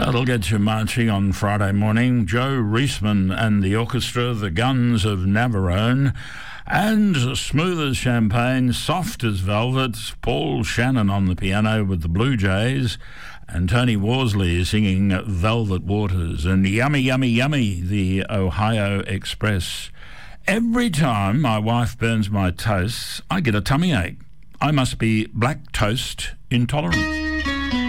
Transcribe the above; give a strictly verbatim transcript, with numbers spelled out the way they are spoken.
That'll get you marching on Friday morning. Joe Reisman and the orchestra, the Guns of Navarone, and smooth as champagne, soft as velvet, Paul Shannon on the piano with the Blue Jays, and Tony Worsley singing Velvet Waters, and Yummy, Yummy, Yummy, the Ohio Express. Every time my wife burns my toasts, I get a tummy ache. I must be black toast intolerant.